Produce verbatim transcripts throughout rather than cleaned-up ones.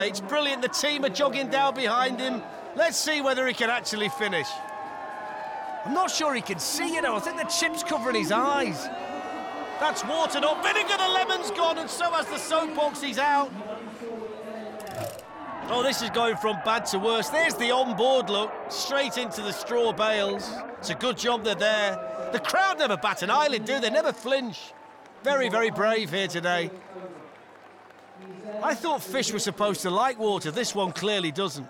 It's brilliant, the team are jogging down behind him. Let's see whether he can actually finish. I'm not sure he can see, you know, I think the chip's covering his eyes. That's watered up, vinegar, the lemon's gone, and so has the soapbox, he's out. Oh, this is going from bad to worse. There's the on-board look, straight into the straw bales. It's a good job they're there. The crowd never bat an eyelid, do they? Never flinch. Very, very brave here today. I thought fish were supposed to like water. This one clearly doesn't.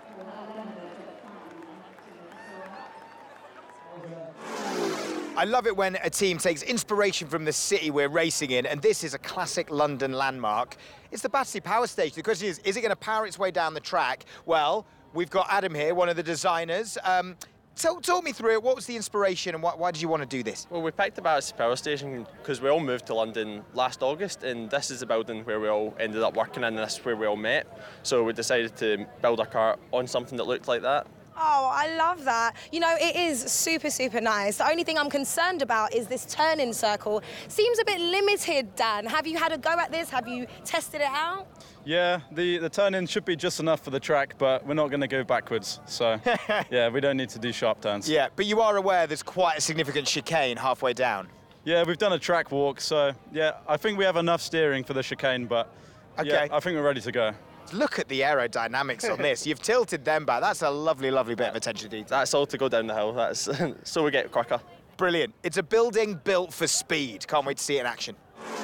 I love it when a team takes inspiration from the city we're racing in, and this is a classic London landmark. It's the Battersea Power Station. The question is, is it going to power its way down the track? Well, we've got Adam here, one of the designers. Um, Talk, talk me through it. What was the inspiration and why, why did you want to do this? Well, we picked the Battersea Power Station because we all moved to London last August, and this is the building where we all ended up working in, and this is where we all met. So we decided to build a car on something that looked like that. Oh, I love that. You know, it is super, super nice. The only thing I'm concerned about is this turning circle. Seems a bit limited, Dan. Have you had a go at this? Have you tested it out? Yeah, the, the turn-in should be just enough for the track, but we're not going to go backwards. So, yeah, we don't need to do sharp turns. Yeah, but you are aware there's quite a significant chicane halfway down. Yeah, we've done a track walk, so, yeah, I think we have enough steering for the chicane, but, okay. yeah, I think we're ready to go. Look at the aerodynamics on this. You've tilted them back. That's a lovely, lovely bit of attention to detail. That's all to go down the hill. That's so we get quicker. Brilliant. It's a building built for speed. Can't wait to see it in action.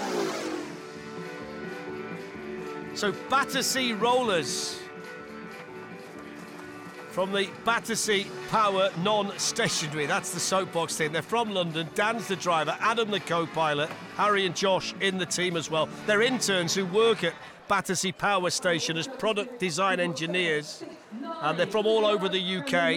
So Battersea Rollers from the Battersea Power Non-Stationary. That's the soapbox team. They're from London. Dan's the driver, Adam the co-pilot, Harry and Josh in the team as well. They're interns who work at Battersea Power Station as product design engineers, and they're from all over the U K.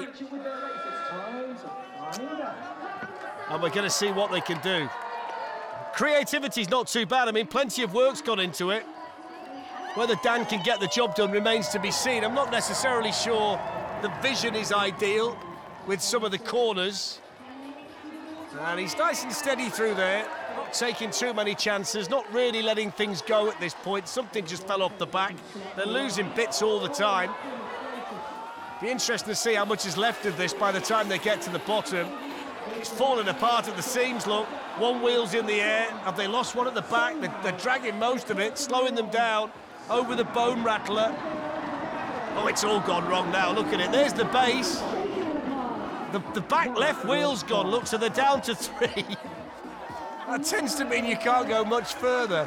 And we're going to see what they can do. Creativity's not too bad. I mean, plenty of work's gone into it. Whether Dan can get the job done remains to be seen. I'm not necessarily sure the vision is ideal with some of the corners. And he's nice and steady through there, not taking too many chances, not really letting things go at this point. Something just fell off the back. They're losing bits all the time. Be interesting to see how much is left of this by the time they get to the bottom. It's falling apart at the seams, look. One wheel's in the air. Have they lost one at the back? They're, they're dragging most of it, slowing them down over the bone rattler. Oh, it's all gone wrong now. Look at it. There's the base. The, the back left wheel's gone, look, so they're down to three. That tends to mean you can't go much further.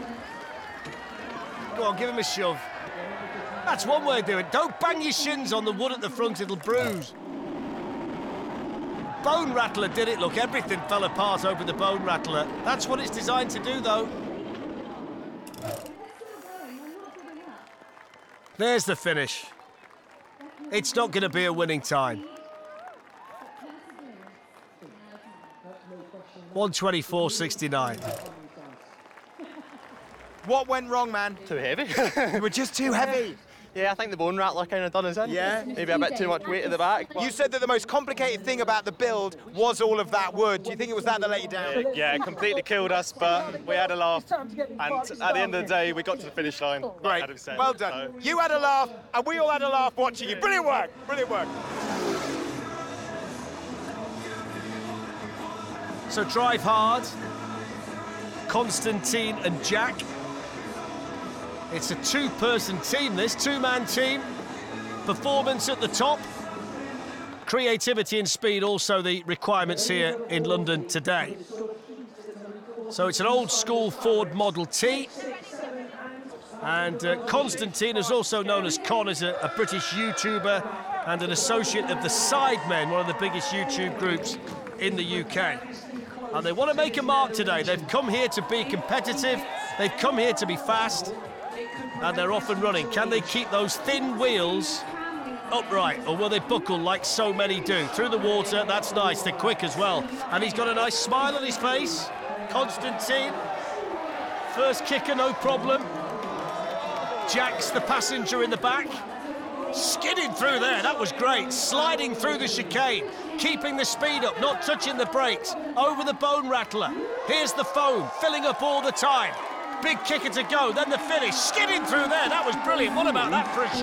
Go on, give him a shove. That's one way of doing it. Don't bang your shins on the wood at the front, it'll bruise. Bone rattler did it, look, everything fell apart over the bone rattler. That's what it's designed to do, though. There's the finish. It's not going to be a winning time. one twenty-four sixty-nine. What went wrong, man? Too heavy. You were just too heavy. Yeah, I think the bone rattler kind of done us in. Yeah? Maybe a bit too much weight at the back. You said that the most complicated thing about the build was all of that wood. Do you think it was that that let you down? Yeah, it completely killed us, but we had a laugh. And at the end of the day, we got to the finish line. Like Great. Adam said, Well done. so. You had a laugh, and we all had a laugh watching you. Brilliant work. Brilliant work. So drive hard. Constantine and Jack. It's a two-person team, this two-man team. Performance at the top. Creativity and speed also the requirements here in London today. So it's an old-school Ford Model T. And uh, Constantine is also known as Con, is a, a British YouTuber and an associate of the Sidemen, one of the biggest YouTube groups in the U K. And they want to make a mark today. They've come here to be competitive. They've come here to be fast. And they're off and running. Can they keep those thin wheels upright, or will they buckle like so many do? Through the water, that's nice. They're quick as well. And he's got a nice smile on his face. Constantine. First kicker, no problem. Jack's the passenger in the back. Skidding through there, that was great. Sliding through the chicane, keeping the speed up, not touching the brakes. Over the bone rattler. Here's the foam, filling up all the time. big kicker to go, then the finish, skidding through there. That was brilliant. What about that for a